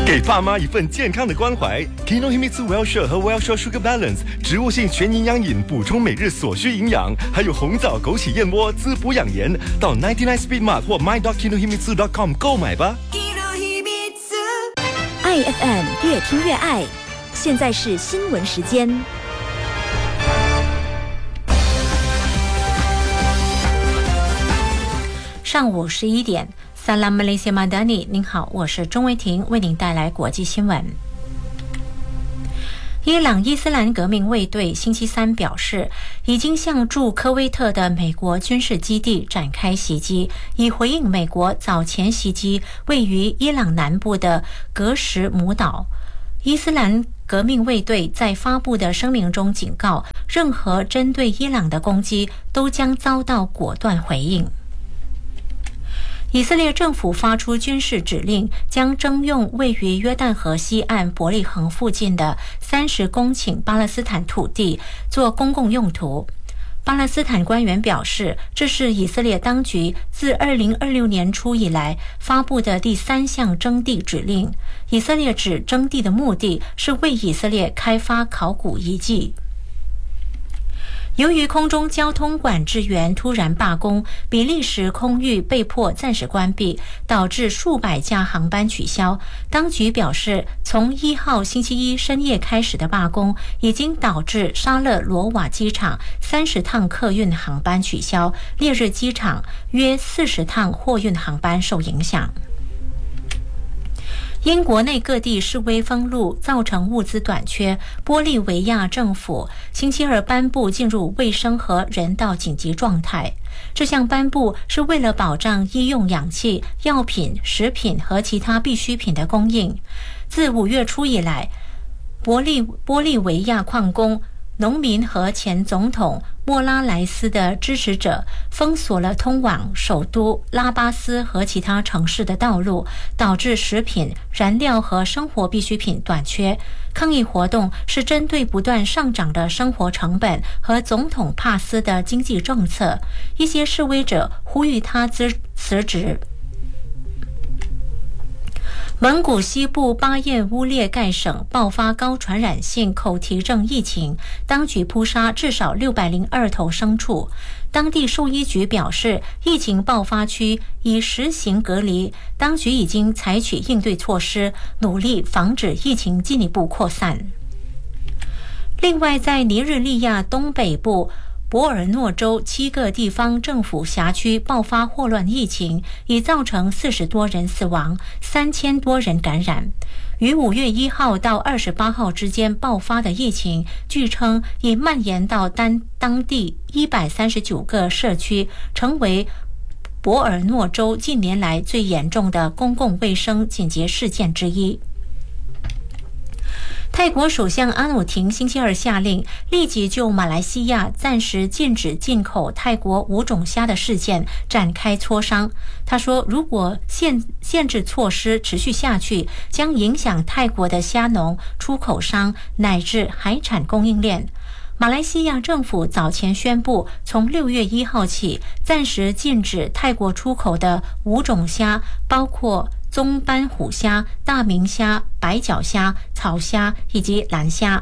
给爸妈一份健康的关怀。Kinohimitsu Well-Share 和 Well-Share Sugar Balance 植物性全营养饮，补充每日所需营养，还有红枣枸杞燕窝滋补养颜。到99 Speed Mart 或 my.kinohimitsu.com 购买吧。 爱 FM 越听越爱，现在是新闻时间。 上午11点。Salam Malaysia Madani， 您好，我是钟维婷，为您带来国际新闻。伊朗伊斯兰革命卫队星期三表示，已经向驻科威特的美国军事基地展开袭击，以回应美国早前袭击位于伊朗南部的格什姆岛。伊斯兰革命卫队在发布的声明中警告，任何针对伊朗的攻击都将遭到果断回应。以色列政府发出军事指令，将征用位于约旦河西岸伯利恒附近的30公顷巴勒斯坦土地做公共用途。巴勒斯坦官员表示，这是以色列当局自2026年初以来发布的第3项征地指令。以色列指征地的目的是为以色列开发考古遗迹。由于空中交通管制员突然罢工，比利时空域被迫暂时关闭，导致数百架航班取消。当局表示，从1号星期一深夜开始的罢工已经导致沙勒罗瓦机场30趟客运航班取消，烈日机场约40趟货运航班受影响。因国内各地示威封路造成物资短缺，玻利维亚政府星期二颁布进入卫生和人道紧急状态。这项颁布是为了保障医用氧气、药品、食品和其他必需品的供应。自5月初以来，玻利维亚矿工、农民和前总统莫拉莱斯的支持者封锁了通往首都拉巴斯和其他城市的道路，导致食品、燃料和生活必需品短缺。抗议活动是针对不断上涨的生活成本和总统帕斯的经济政策。一些示威者呼吁他辞职。蒙古西部巴彦乌列盖省爆发高传染性口蹄症疫情，当局扑杀至少602头牲畜。当地兽医局表示，疫情爆发区已实行隔离，当局已经采取应对措施，努力防止疫情进一步扩散。另外，在尼日利亚东北部博尔诺州7个地方政府辖区爆发霍乱疫情，已造成40多人死亡，3000多人感染。于5月1号到28号之间爆发的疫情，据称已蔓延到当地139个社区，成为博尔诺州近年来最严重的公共卫生紧急事件之一。泰国首相阿努廷星期二下令立即就马来西亚暂时禁止进口泰国5种虾的事件展开磋商。他说，如果限制措施持续下去，将影响泰国的虾农、出口商乃至海产供应链。马来西亚政府早前宣布，从6月1号起暂时禁止泰国出口的5种虾，包括棕斑虎虾、大明虾、白脚虾、草虾以及蓝虾。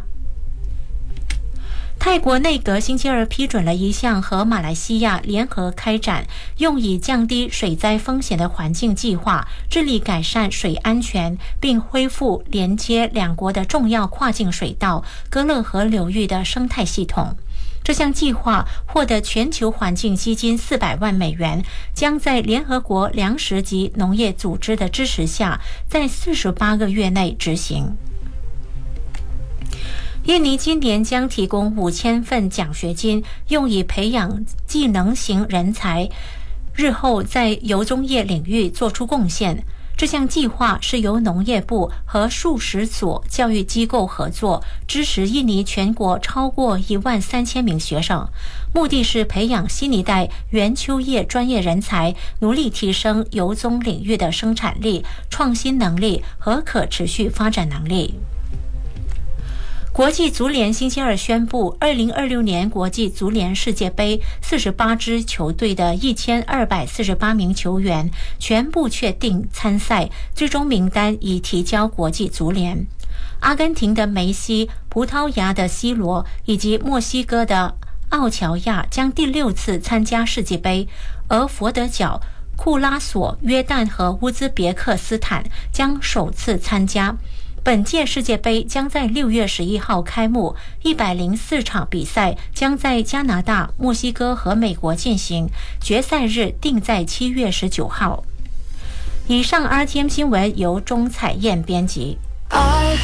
泰国内阁星期二批准了一项和马来西亚联合开展用以降低水灾风险的环境计划，致力改善水安全，并恢复连接两国的重要跨境水道歌勒河流域的生态系统。这项计划获得全球环境基金400万美元，将在联合国粮食及农业组织的支持下，在48个月内执行。印尼今年将提供5000份奖学金，用以培养技能型人才，日后在油棕业领域做出贡献。这项计划是由农业部和数十所教育机构合作，支持印尼全国超过13000名学生，目的是培养新一代原丘业专业人才，努力提升油棕领域的生产力、创新能力和可持续发展能力。 国际足联星期二宣布，2026年国际足联世界杯48支球队的1248名球员全部确定参赛，最终名单已提交国际足联。阿根廷的梅西、葡萄牙的 C 罗以及墨西哥的奥乔亚将第6次参加世界杯，而佛得角、库拉索、约旦和乌兹别克斯坦将首次参加。本届世界杯将在6月11号开幕，104场比赛将在加拿大、墨西哥和美国进行，决赛日定在7月19号。以上 RTM 新闻由钟彩燕编辑。